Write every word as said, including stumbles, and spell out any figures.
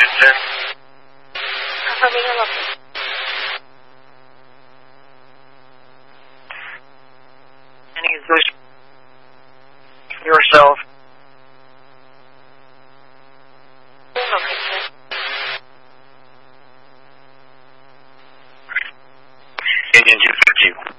sir. Confirming your location. Any association yourself. Your location. Indian two fifty.